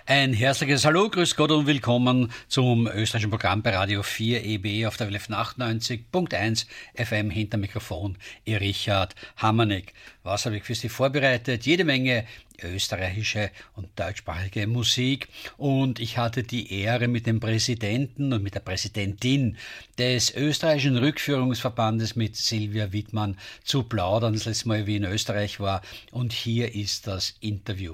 Ein herzliches Hallo, grüß Gott und willkommen zum österreichischen Programm bei Radio 4 EB auf der Welle von 98.1 FM. Hinter Mikrofon Ihr Richard Hammernick. Was habe ich für Sie vorbereitet? Jede Menge österreichische und deutschsprachige Musik, und ich hatte die Ehre, mit dem Präsidenten und mit der Präsidentin des österreichischen Rückführungsverbandes, mit Silvia Wittmann, zu plaudern. Das letzte Mal, wie in Österreich war, und hier ist das Interview.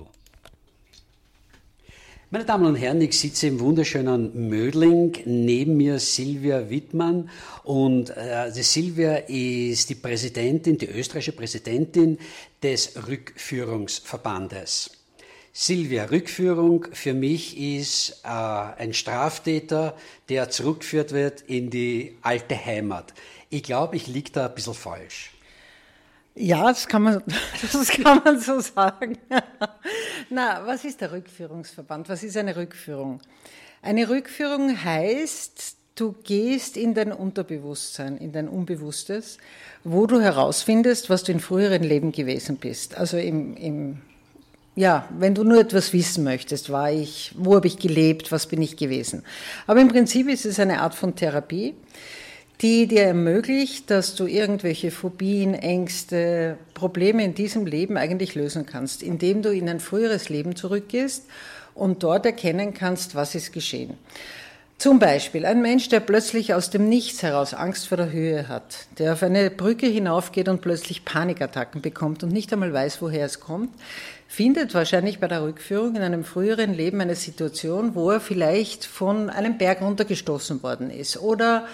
Meine Damen und Herren, ich sitze im wunderschönen Mödling, neben mir Silvia Wittmann, und die Silvia ist die Präsidentin, die österreichische Präsidentin des Rückführungsverbandes. Silvia, Rückführung für mich ist ein Straftäter, der zurückgeführt wird in die alte Heimat. Ich glaube, ich liege da ein bisschen falsch. Ja, das kann man so sagen. Na, was ist der Rückführungsverband? Was ist eine Rückführung? Eine Rückführung heißt, du gehst in dein Unterbewusstsein, in dein Unbewusstes, wo du herausfindest, was du in früheren Leben gewesen bist. Also wenn du nur etwas wissen möchtest, wo habe ich gelebt, was bin ich gewesen. Aber im Prinzip ist es eine Art von Therapie, die dir ermöglicht, dass du irgendwelche Phobien, Ängste, Probleme in diesem Leben eigentlich lösen kannst, indem du in ein früheres Leben zurückgehst und dort erkennen kannst, was ist geschehen. Zum Beispiel ein Mensch, der plötzlich aus dem Nichts heraus Angst vor der Höhe hat, der auf eine Brücke hinaufgeht und plötzlich Panikattacken bekommt und nicht einmal weiß, woher es kommt, findet wahrscheinlich bei der Rückführung in einem früheren Leben eine Situation, wo er vielleicht von einem Berg runtergestoßen worden ist oder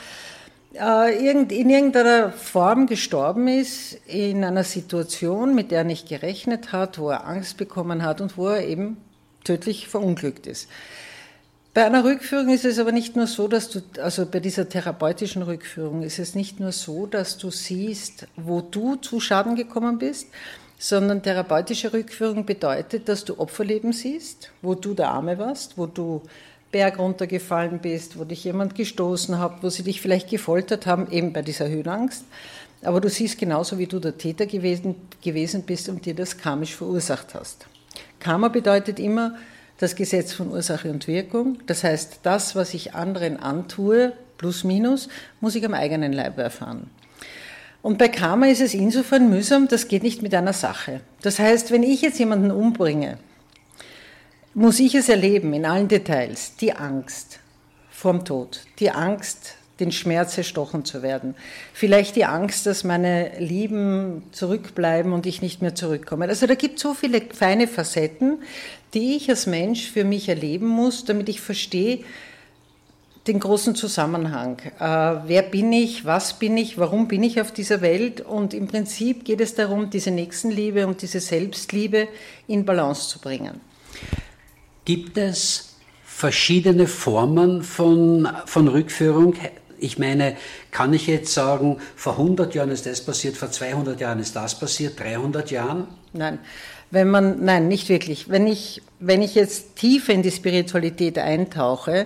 in irgendeiner Form gestorben ist, in einer Situation, mit der er nicht gerechnet hat, wo er Angst bekommen hat und wo er eben tödlich verunglückt ist. Bei einer Rückführung ist es aber nicht nur so, bei dieser therapeutischen Rückführung ist es nicht nur so, dass du siehst, wo du zu Schaden gekommen bist, sondern therapeutische Rückführung bedeutet, dass du Opferleben siehst, wo du der Arme warst, wo du Berg runtergefallen bist, wo dich jemand gestoßen hat, wo sie dich vielleicht gefoltert haben, eben bei dieser Höhenangst. Aber du siehst genauso, wie du der Täter gewesen bist und dir das karmisch verursacht hast. Karma bedeutet immer das Gesetz von Ursache und Wirkung. Das heißt, das, was ich anderen antue, plus minus, muss ich am eigenen Leib erfahren. Und bei Karma ist es insofern mühsam, das geht nicht mit einer Sache. Das heißt, wenn ich jetzt jemanden umbringe, muss ich es erleben in allen Details, die Angst vorm Tod, die Angst, den Schmerz erstochen zu werden, vielleicht die Angst, dass meine Lieben zurückbleiben und ich nicht mehr zurückkomme. Also da gibt es so viele feine Facetten, die ich als Mensch für mich erleben muss, damit ich verstehe den großen Zusammenhang. Wer bin ich, was bin ich, warum bin ich auf dieser Welt? Und im Prinzip geht es darum, diese Nächstenliebe und diese Selbstliebe in Balance zu bringen. Gibt es verschiedene Formen von Rückführung? Ich meine, kann ich jetzt sagen, vor 100 Jahren ist das passiert, vor 200 Jahren ist das passiert, 300 Jahren? Nein, nicht wirklich. Wenn ich jetzt tiefer in die Spiritualität eintauche,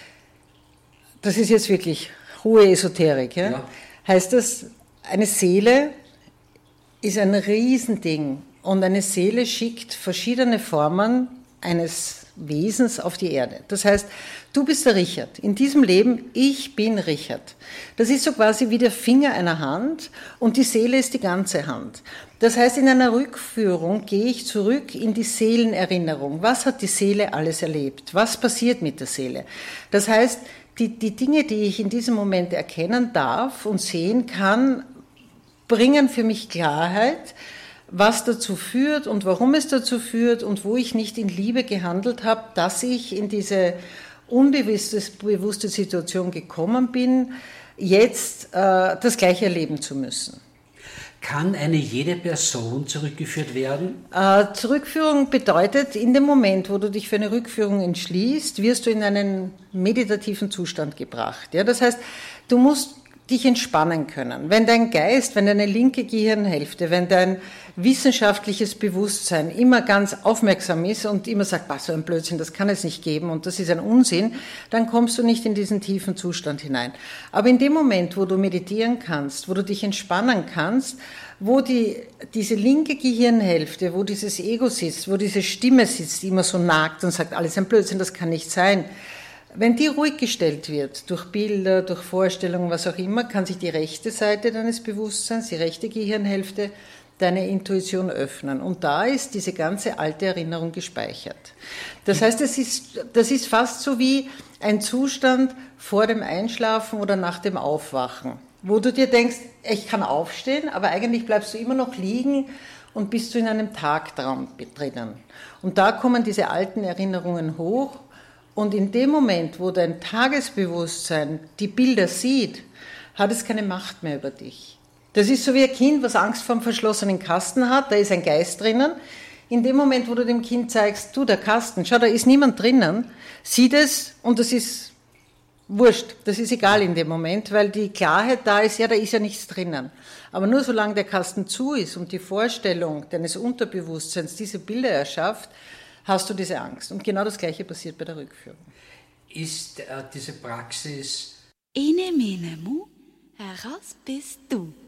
das ist jetzt wirklich hohe Esoterik, ja? Heißt das, eine Seele ist ein Riesending und eine Seele schickt verschiedene Formen eines Wesens auf die Erde. Das heißt, du bist der Richard. In diesem Leben, ich bin Richard. Das ist so quasi wie der Finger einer Hand und die Seele ist die ganze Hand. Das heißt, in einer Rückführung gehe ich zurück in die Seelenerinnerung. Was hat die Seele alles erlebt? Was passiert mit der Seele? Das heißt, die Dinge, die ich in diesem Moment erkennen darf und sehen kann, bringen für mich Klarheit, was dazu führt und warum es dazu führt und wo ich nicht in Liebe gehandelt habe, dass ich in diese unbewusste Situation gekommen bin, jetzt das Gleiche erleben zu müssen. Kann jede Person zurückgeführt werden? Zurückführung bedeutet, in dem Moment, wo du dich für eine Rückführung entschließt, wirst du in einen meditativen Zustand gebracht. Ja? Das heißt, du musst dich entspannen können. Wenn dein Geist, wenn deine linke Gehirnhälfte, wenn dein wissenschaftliches Bewusstsein immer ganz aufmerksam ist und immer sagt, so ein Blödsinn, das kann es nicht geben und das ist ein Unsinn, dann kommst du nicht in diesen tiefen Zustand hinein. Aber in dem Moment, wo du meditieren kannst, wo du dich entspannen kannst, wo diese linke Gehirnhälfte, wo dieses Ego sitzt, wo diese Stimme sitzt, die immer so nagt und sagt, alles ein Blödsinn, das kann nicht sein, wenn die ruhig gestellt wird, durch Bilder, durch Vorstellungen, was auch immer, kann sich die rechte Seite deines Bewusstseins, die rechte Gehirnhälfte, deine Intuition öffnen. Und da ist diese ganze alte Erinnerung gespeichert. Das heißt, das ist fast so wie ein Zustand vor dem Einschlafen oder nach dem Aufwachen, wo du dir denkst, ich kann aufstehen, aber eigentlich bleibst du immer noch liegen und bist du in einem Tagtraum drinnen. Und da kommen diese alten Erinnerungen hoch. Und in dem Moment, wo dein Tagesbewusstsein die Bilder sieht, hat es keine Macht mehr über dich. Das ist so wie ein Kind, was Angst vor einem verschlossenen Kasten hat, da ist ein Geist drinnen. In dem Moment, wo du dem Kind zeigst, du, der Kasten, schau, da ist niemand drinnen, sieht es und das ist wurscht, das ist egal in dem Moment, weil die Klarheit da ist, ja, da ist ja nichts drinnen. Aber nur solange der Kasten zu ist und die Vorstellung deines Unterbewusstseins diese Bilder erschafft, hast du diese Angst. Und genau das Gleiche passiert bei der Rückführung. Ist diese Praxis... Ene, mene, mu, heraus bist du.